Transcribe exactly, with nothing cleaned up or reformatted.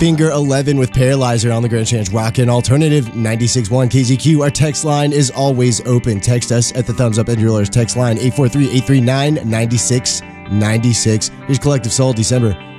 Finger eleven with Paralyzer on the Grand Chance Rockin' Alternative ninety-six point one K Z Q. Our text line is always open. Text us at the Thumbs Up Indie text line eight four three, eight three nine, nine six nine six. Here's Collective Soul, December.